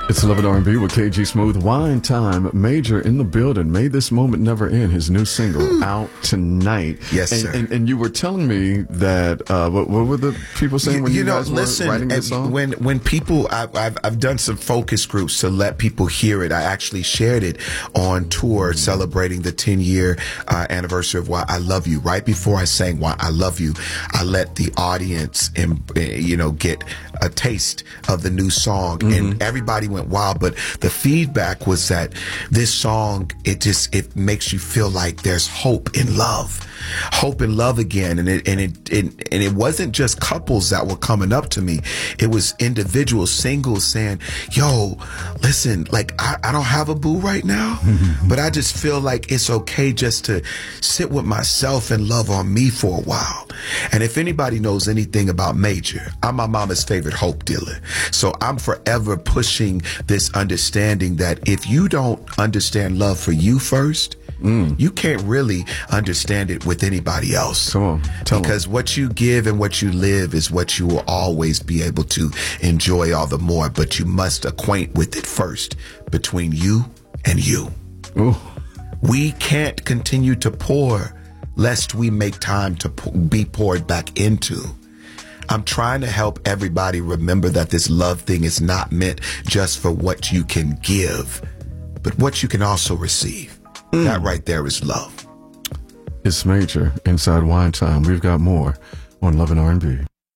It's Love and R&B with KG Smooth. Wine Time. Major in the building. May This Moment Never End. His new single out tonight. Yes, and, sir. And you were telling me that what were the people saying when you guys were writing this song? When people, I've done some focus groups to let people hear it. I actually shared it on tour celebrating the 10-year anniversary of Why I Love You. Right before I sang Why I Love You, I let the audience, get a taste of the new song, and everybody went wild. But the feedback was that this song, it makes you feel like there's hope in love again. And it wasn't just couples that were coming up to me. It was individuals, singles saying, yo, listen, like I don't have a boo right now, but I just feel like it's okay just to sit with myself and love on me for a while. And if anybody knows anything about Major, I'm my mama's favorite hope dealer. So I'm forever pushing this understanding that if you don't understand love for you first, you can't really understand it with anybody else. Come on, because what you give and what you live is what you will always be able to enjoy all the more. But you must acquaint with it first between you and you. Ooh. We can't continue to pour lest we make time to be poured back into. I'm trying to help everybody remember that this love thing is not meant just for what you can give, but what you can also receive. That right there is love. It's Major inside Wine Time. We've got more on Love and R&B.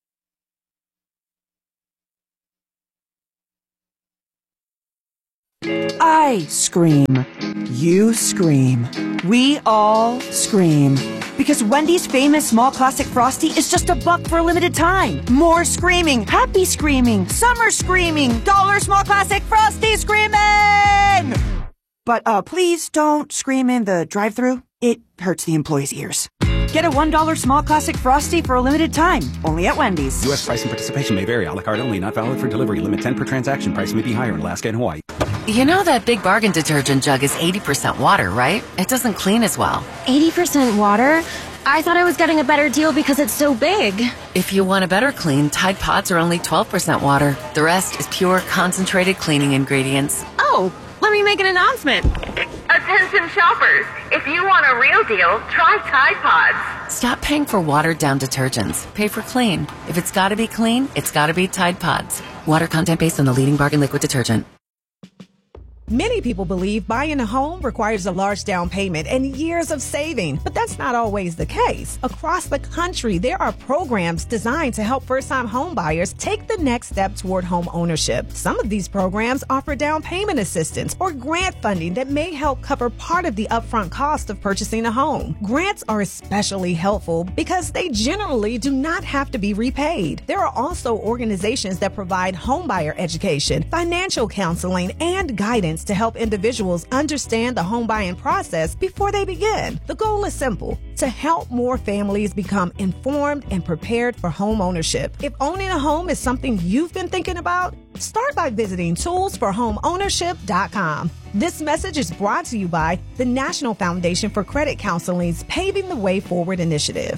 I scream. You scream. We all scream. Because Wendy's famous small classic Frosty is just $1 for a limited time. More screaming, happy screaming, summer screaming, dollar small classic Frosty screaming! But please don't scream in the drive-thru. It hurts the employees' ears. Get a $1 small classic Frosty for a limited time, only at Wendy's. U.S. price and participation may vary. A la carte only, not valid for delivery. Limit 10 per transaction. Price may be higher in Alaska and Hawaii. You know that Big Bargain detergent jug is 80% water, right? It doesn't clean as well. 80% water? I thought I was getting a better deal because it's so big. If you want a better clean, Tide Pods are only 12% water. The rest is pure, concentrated cleaning ingredients. Oh, let me make an announcement. Attention shoppers, if you want a real deal, try Tide Pods. Stop paying for watered-down detergents. Pay for clean. If it's gotta be clean, it's gotta be Tide Pods. Water content based on the leading bargain liquid detergent. Many people believe buying a home requires a large down payment and years of saving, but that's not always the case. Across the country, there are programs designed to help first-time home buyers take the next step toward home ownership. Some of these programs offer down payment assistance or grant funding that may help cover part of the upfront cost of purchasing a home. Grants are especially helpful because they generally do not have to be repaid. There are also organizations that provide homebuyer education, financial counseling, and guidance to help individuals understand the home buying process before they begin. The goal is simple: to help more families become informed and prepared for home ownership. If owning a home is something you've been thinking about, start by visiting toolsforhomeownership.com. This message is brought to you by the National Foundation for Credit Counseling's Paving the Way Forward initiative.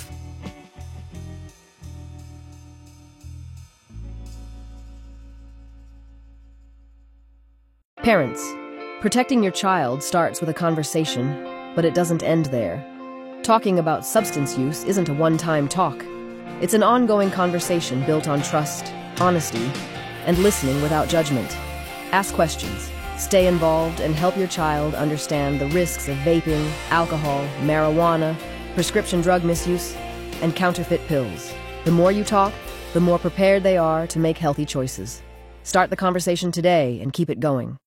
Parents, protecting your child starts with a conversation, but it doesn't end there. Talking about substance use isn't a one-time talk. It's an ongoing conversation built on trust, honesty, and listening without judgment. Ask questions, stay involved, and help your child understand the risks of vaping, alcohol, marijuana, prescription drug misuse, and counterfeit pills. The more you talk, the more prepared they are to make healthy choices. Start the conversation today and keep it going.